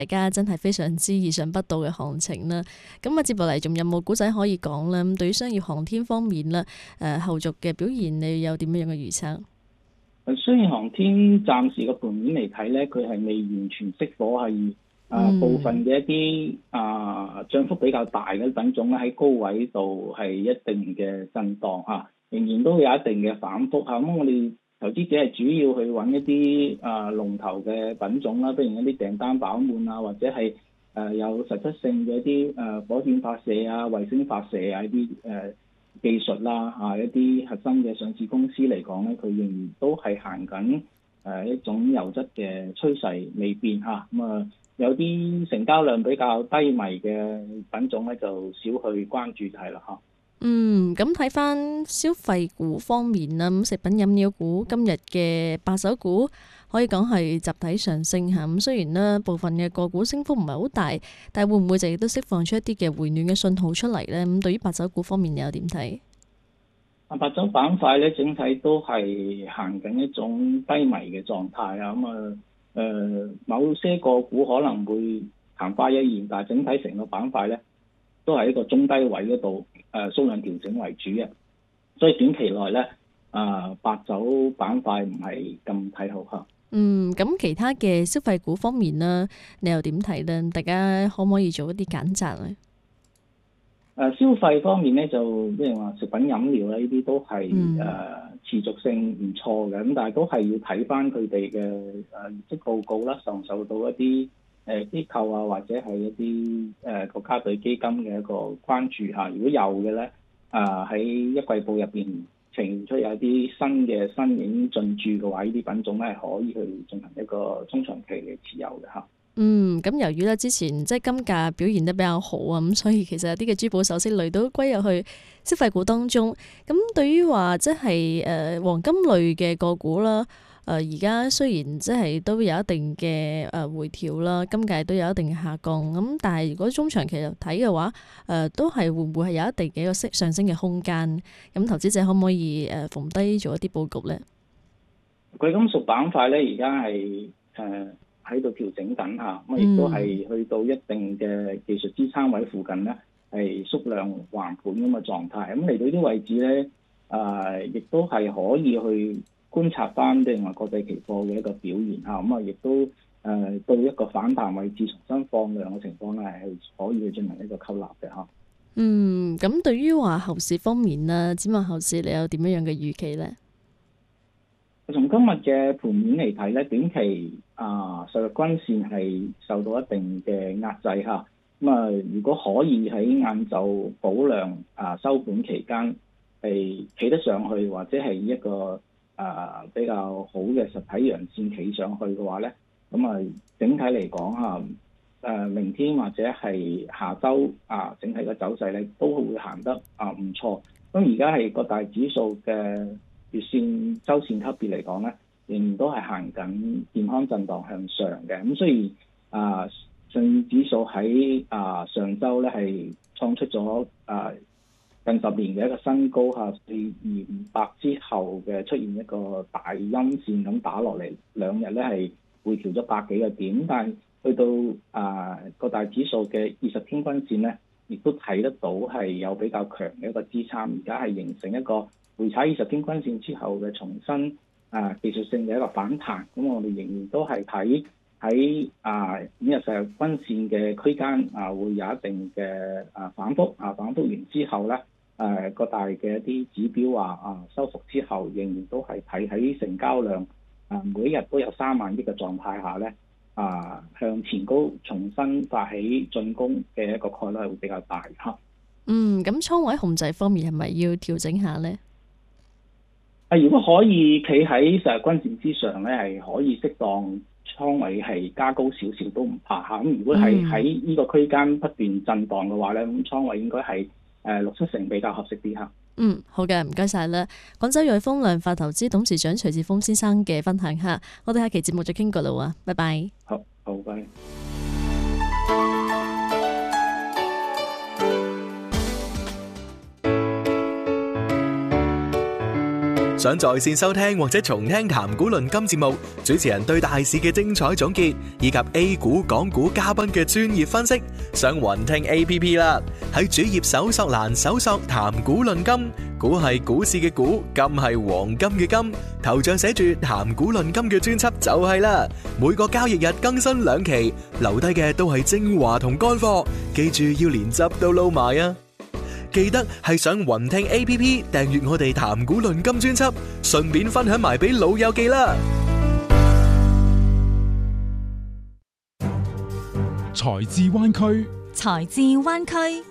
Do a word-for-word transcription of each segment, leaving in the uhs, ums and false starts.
大家真係非常之意想不到嘅行情啦。咁啊，接落嚟仲有冇古仔可以講啦？咁對於商業航天方面啦，誒後續嘅表現，你有點樣嘅預測？ 商業航天暫時個盤面嚟睇咧，佢係未完全熄火，係啊、呃、部分嘅一啲啊漲幅比較大嘅品種咧，喺高位度係一定嘅震盪嚇、啊，仍然都有一定嘅反覆嚇。咁、啊、我哋投資者係主要去揾一啲啊、呃、龍頭嘅品種啦，譬如一啲訂單飽滿啊，或者係誒、呃、有實質性嘅一啲誒、呃、火箭發射啊、衛星發射啊一啲誒。呃技術啦，啊一啲核心嘅上市公司嚟講咧，佢仍然都係行緊誒一種優質嘅趨勢未變嚇，咁啊有啲成交量比較低迷嘅品種咧，就少去關注就係啦嚇。 嗯，咁睇翻消費股方面啦，咁食品飲料股今日嘅白酒股可以講係集體上升嚇。咁雖然呢部分嘅個股升幅唔係好大，但係會唔會就亦都釋放出一啲嘅回暖嘅信號出嚟呢？咁對於白酒股方面，你又點睇？ 啊，白酒板塊咧，整體都係行緊一種低迷嘅狀態啊。咁啊誒，某些個股可能會曇花一現，但係整體成個板塊咧，都係一個中低位嗰度誒數量調整為主嘅，所以短期內咧啊、呃、白酒板塊唔係咁睇好嚇。 嗯，咁其他嘅消費股方面呢，你又點睇呢？大家可唔可以做一啲揀擇咧？ 誒、呃、消費方面咧，就即係話食品飲料咧，呢啲都係誒、 嗯呃、持續性唔錯嘅，咁但係都係要睇翻佢哋嘅誒業績報告啦，受唔受到一啲誒機構啊，或者係一啲誒、呃、國家隊基金嘅一個關注嚇。如果有嘅咧，啊、呃、喺一季報入邊呈現出有啲新嘅新影進駐嘅話，呢啲品種咧係可以去進行一個中長期嘅持有嘅嚇。 嗯，咁由於咧之前即係金價表現得比較好啊，咁所以其實有啲嘅珠寶首飾類都歸入去消費股當中。咁對於話即係誒黃金類嘅個股啦，誒而家雖然即係都有一定嘅誒回調啦，金價都有一定嘅下降。咁但係如果中長期嚟睇嘅話，誒、呃、都係會唔會係有一定嘅一個升上升嘅空間？咁投資者可唔可以誒逢低做一啲佈局咧？ 貴金屬板塊咧，而家係誒。呃喺度調整緊嚇，咁亦都係去到一定嘅技術支撐位附近咧，係縮量橫盤咁嘅狀態。咁嚟到呢啲位置咧，啊、呃，亦都係可以去觀察翻另外國際期貨嘅一個表現嚇。咁啊，亦都誒、呃、到一個反彈位置重新放量嘅情況咧，係可以去進行一個吸納嘅嚇。 嗯，咁對於話後市方面啦，展望後市你有點樣樣嘅預期咧？ 從今日嘅盤面嚟睇咧，短期啊十日均線係受到一定嘅壓制嚇。咁啊，如果可以喺晏晝補量啊收盤期間係企得上去，或者係一個啊比較好嘅實體陽線企上去嘅話咧，咁啊整體嚟講嚇，誒明天或者係下週啊整體嘅走勢咧都會行得啊唔錯。咁而家係個大指數嘅月線、周線級別嚟講咧，仍然都係行緊健康震盪向上嘅。咁所以啊，上證指數喺啊上週咧係創出咗啊近十年嘅一個新高嚇，四二五百之後嘅出現一個大陰線咁打落嚟，兩日咧係回調咗百幾個點，但係去到啊個大指數嘅二十天均線咧，亦都睇得到係有比較強嘅一個支撐，而家係形成一個回踩二十天均線之後嘅重新啊技術性嘅一個反彈。咁我哋仍然都係睇喺啊五日十日均線嘅區間啊會有一定嘅啊反覆啊反覆完之後咧，誒個大嘅一啲指標話啊收復之後，仍然都係睇喺成交量啊每一日都有三萬億嘅狀態下咧，啊向前高重新發起進攻嘅一個概率係會比較大嚇。 嗯，咁倉位控制方面係咪要調整下咧？ 啊，如果可以企喺十日均線之上咧，係可以適當倉位係加高少少都唔怕嚇。咁如果係喺呢個區間不斷震盪嘅話咧，咁倉位應該係誒六七成比較合適啲嚇。 嗯，好嘅，唔該晒啦。廣州瑞豐量化投資董事長徐志峰先生嘅分享下，我哋下期節目再傾過啦喎，拜拜。 好，好，拜。 想在線收聽或者重聽談股論金節目，主持人對大市嘅精彩總結，以及 A 股、港股嘉賓嘅專業分析，上雲聽 A P P 啦。喺主頁搜索欄搜索談股論金，股係股市嘅股，金係黃金嘅金，頭像寫住談股論金嘅專輯就係啦。每個交易日更新兩期，留低嘅都係精華同乾貨，記住要連汁都撈埋啊！記得係上雲聽 A P P 訂閱我哋談股論金專輯，順便分享埋俾老友記啦。 財智灣區， 財智灣區。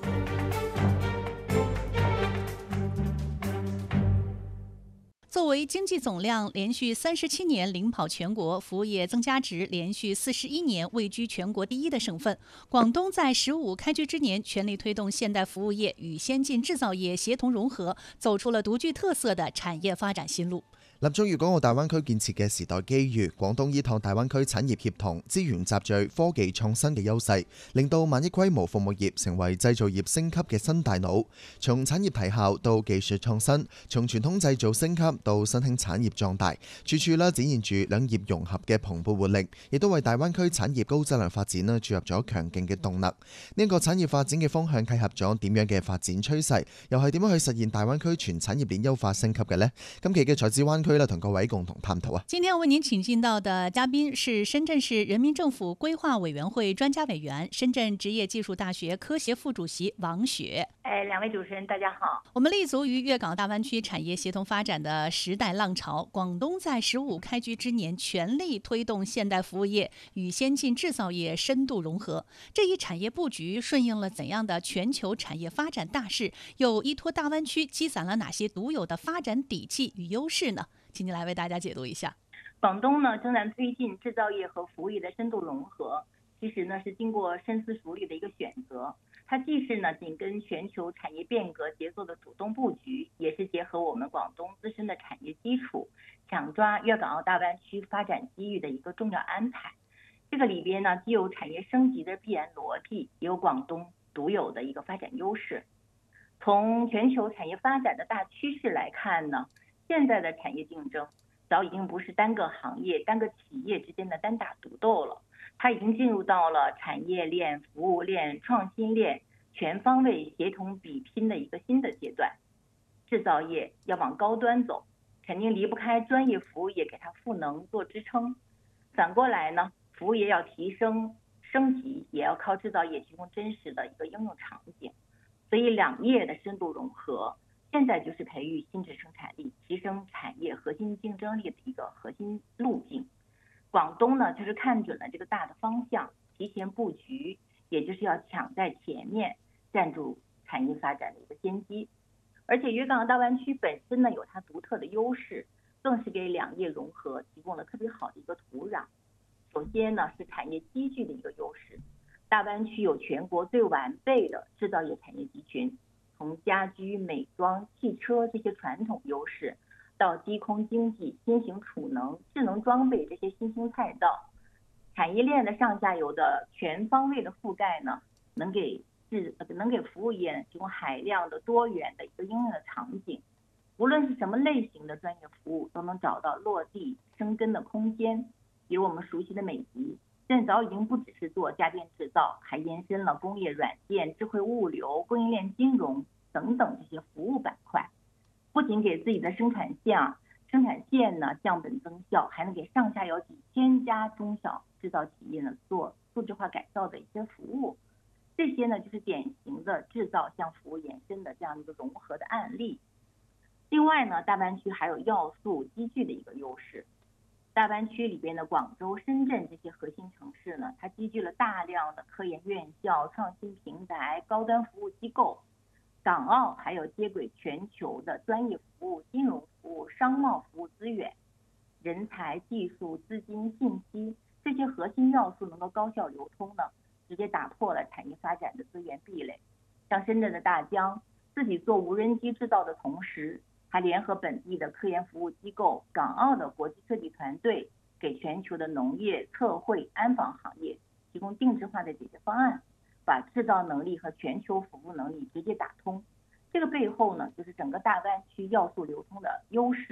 作為經濟總量連續三十七年領跑全國，服務業增加值連續四十一年位居全國第一的省份，廣東在“十五”開局之年，全力推動現代服務業與先進製造業協同融合，走出了獨具特色的產業發展新路。 立足粵港澳大灣區建設嘅時代機遇，廣東依託大灣區產業協同、資源集聚、科技創新嘅優勢，令到萬億規模服務業成為製造業升級嘅新大腦。從產業提效到技術創新，從傳統製造升級到新興產業壯大，處處啦展現住兩業融合嘅蓬勃活力，亦都為大灣區產業高質量發展啦注入咗強勁嘅動力。呢、這、一個產業發展嘅方向契合咗點樣嘅發展趨勢，又係點樣去實現大灣區全產業鏈優化升級嘅呢？今期嘅財智灣區同各位共同探討啊！ 今天為您請進到的嘉賓是深圳市人民政府規劃委員會專家委員、深圳職業技術大學科協副主席王雪。 哎，兩位主持人大家好。 我們立足於粵港大灣區產業協同發展的時代浪潮，廣東在“十五”開局之年，全力推動現代服務業與先進製造業深度融合。這一產業佈局順應了怎樣的全球產業發展大勢？又依託大灣區積攢了哪些獨有的發展底氣與優勢呢？請你來為大家解讀一下。 廣東呢正在推進製造業和服務業的深度融合，其實呢是經過深思熟慮的一個選擇。它既是呢緊跟全球產業變革節奏的主動佈局，也是結合我們廣東自身的產業基礎，搶抓粵港澳大灣區發展機遇的一個重要安排。這個裏邊呢既有產業升級的必然邏輯，也有廣東獨有的一個發展優勢。從全球產業發展的大趨勢來看呢，現在的產業競爭早已經不是單個行業、單個企業之間的單打獨鬥了，它已經進入到了產業鏈、服務鏈、創新鏈全方位協同比拼的一個新的階段。製造業要往高端走，肯定離不開專業服務業給它賦能做支撐。反過來呢，服務業要提升升級，也要靠製造業提供真實的一個應用場景。所以兩業的深度融合，現在就是培育新質生產力、提升產業核心競爭力的一個核心路徑。廣東呢，就是看準了這個大的方向，提前布局，也就是要搶在前面，佔住產業發展的一個先機。而且粵港澳大灣區本身呢，有它獨特的優勢，更是給兩業融合提供了特別好的一個土壤。首先呢，是產業集聚的一個優勢，大灣區有全國最完備的製造業產業集群。從家居、美妝、汽車這些傳統優勢，到低空經濟、新型儲能、智能裝備這些新興賽道，產業鏈的上下游的全方位的覆蓋呢，能給制能給服務業提供海量的多元的一個應用的場景。無論是什麼類型的專業服務，都能找到落地生根的空間。比如我們熟悉的美的，現在早已經不只是做家電製造，還延伸了工業軟件、智慧物流、供應鏈金融等等這些服務板塊，不僅給自己的生產線啊生產線呢降本增效，還能給上下游幾千家中小製造企業呢做數字化改造的一些服務。這些呢就是典型的製造向服務延伸的這樣一個融合的案例。另外呢，大灣區還有要素積聚的一個優勢。大灣區裏邊的廣州、深圳這些核心城市呢，它積聚了大量的科研院校、創新平台、高端服務機構。港澳還有接軌全球的專業服務、金融服務、商貿服務資源、人才、技術、資金、信息這些核心要素能夠高效流通呢，直接打破了產業發展的資源壁壘。像深圳的大疆，自己做無人機製造的同時，還聯合本地的科研服務機構、港澳的國際設計團隊，給全球的農業、測繪、安防行業提供定制化的解決方案，把製造能力和全球服務能力直接打通。這個背後呢，就是整個大灣區要素流通的優勢，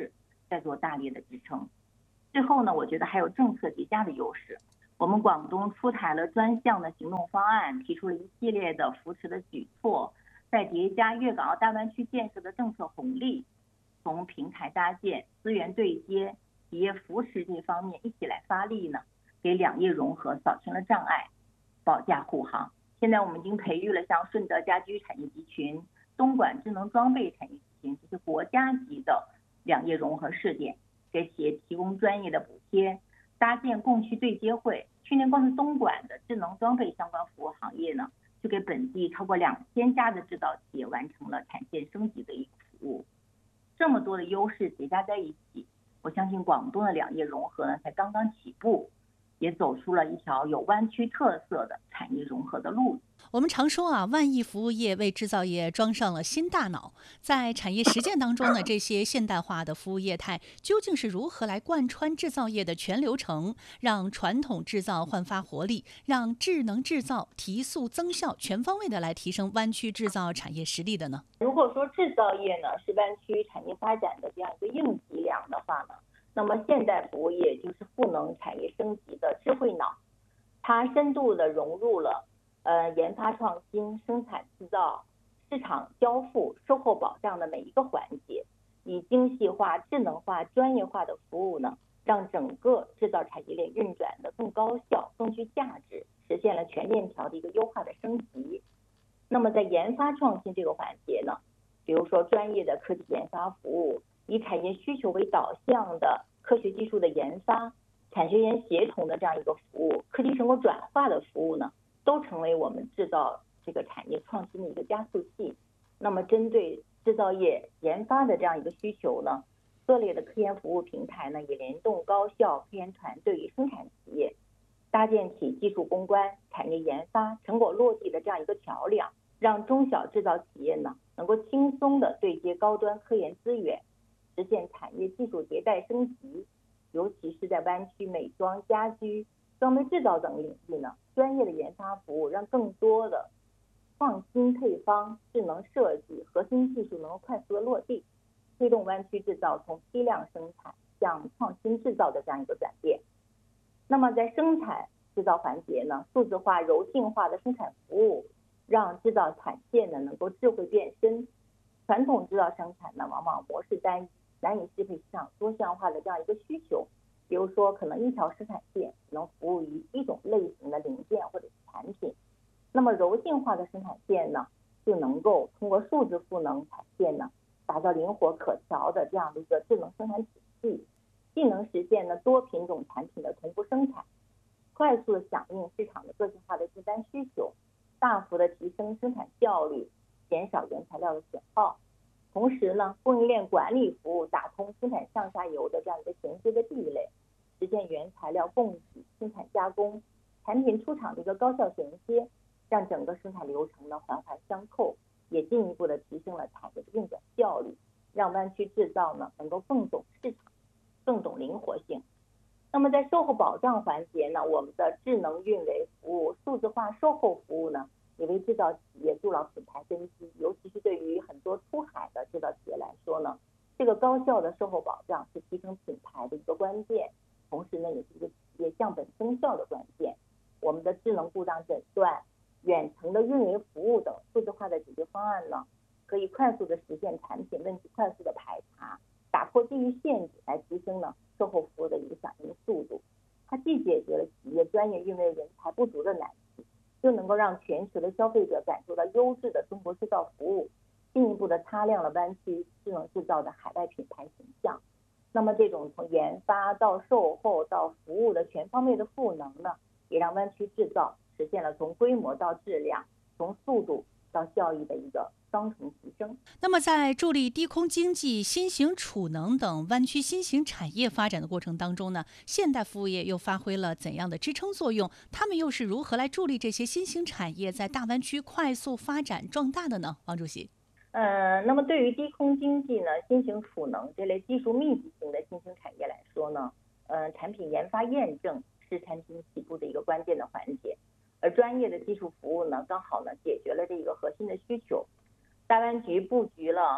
在做大力的支撑。最后呢，我觉得还有政策叠加的优势。我们广东出台了专项的行动方案，提出了一系列的扶持的举措，再叠加粤港澳大湾区建设的政策红利，从平台搭建、资源对接、企业扶持这方面一起来发力呢，给两业融合扫清了障碍，保驾护航。现在我们已经培育了像顺德家居产业集群、东莞智能装备产业集群这些国家级的两业融合试点，给企业提供专业的补贴，搭建供需对接会。去年光是东莞的智能装备相关服务行业呢，就给本地超过两千家的制造企业完成了产线升级的一个服务。这么多的优势叠加在一起，我相信广东的两业融合呢才刚刚起步，也走出了一条有湾区特色的产业融合的路。 我们常说啊，万亿服务业为制造业装上了新大脑。在产业实践当中呢，这些现代化的服务业态究竟是如何来贯穿制造业的全流程，让传统制造焕发活力，让智能制造提速增效，全方位的来提升湾区制造产业实力的呢？ 如果说制造业呢是湾区产业发展的这样一个硬脊梁的话呢，那么现代服务业就是赋能产业升级的智慧脑，它深度的融入了呃，研发创新、生产制造、市场交付、售后保障的每一个环节，以精细化、智能化、专业化的服务呢，让整个制造产业链运转的更高效、更具价值，实现了全链条的一个优化的升级。那么在研发创新这个环节呢，比如说专业的科技研发服务，以产业需求为导向的科学技术的研发、产学研协同的这样一个服务，科技成果转化的服务呢，都成为我们制造这个产业创新的一个加速器。那么针对制造业研发的这样一个需求呢，各类的科研服务平台呢，也联动高校科研团队与生产企业，搭建起技术攻关、产业研发、成果落地的这样一个桥梁，让中小制造企业呢，能够轻松的对接高端科研资源，实现产业技术迭代升级。尤其是在湾区美妆、家居、装备制造等领域呢，专业的研发服务让更多的创新配方、智能设计、核心技术能够快速的落地，推动湾区制造从批量生产向创新制造的这样一个转变。那么在生产制造环节呢，数字化、柔性化的生产服务，让制造产线呢能够智慧变身。传统制造生产呢，往往模式单一，难以适配市场多样化的这样一个需求。比如说，可能一条生产线能服务于一种类型的零件或者是产品，那么柔性化的生产线呢，就能够通过数字赋能产线呢，打造灵活可调的这样的一个智能生产体系，既能实现呢多品种产品的同步生产，快速的响应市场的个性化的订单需求，大幅的提升生产效率，减少原材料的损耗。同时呢，供应链管理服务打通生产上下游的这样一个衔接的壁垒，实现原材料供给、生产加工、产品出厂的一个高效衔接，让整个生产流程呢环环相扣，也进一步的提升了产业的运转效率，让湾区制造呢能够更懂市场、更懂灵活性。那么在售后保障环节呢，我们的智能运维服务、数字化售后服务呢，也为制造企业筑牢品牌根基，尤其是对于很多出海的制造企业来说呢，这个高效的售后保障是提升品牌的一个关键，同时呢，也是一个企业降本增效的关键。我们的智能故障诊断、远程的运维服务等数字化的解决方案呢，可以快速的实现产品问题快速的排查，打破地域限制，来提升呢售后服务的一个响应速度。它既解决了企业专业运维人才不足的难题，又能够让全球的消费者感受到优质的中国制造服务，进一步的擦亮了湾区智能制造的海外品牌形象。那么这种从研发到售后到服务的全方位的赋能呢，也让湾区制造实现了从规模到质量、从速度到效益的一个双重提升。 那么在助力低空经济、新型储能等湾区新型产业发展的过程当中呢，现代服务业又发挥了怎样的支撑作用？他们又是如何来助力这些新型产业在大湾区快速发展壮大的呢？王主席。 呃，那么对于低空经济呢、新型储能这类技术密集型的新兴产业来说呢，呃，产品研发验证是产品起步的一个关键的环节，而专业的技术服务呢，刚好呢解决了这个核心的需求。大湾区布局了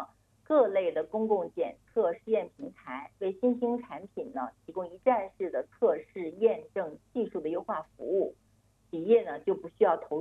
各类的公共检测试验平台，为新兴产品呢提供一站式的测试、验证、技术的优化服务。企业呢就不需要投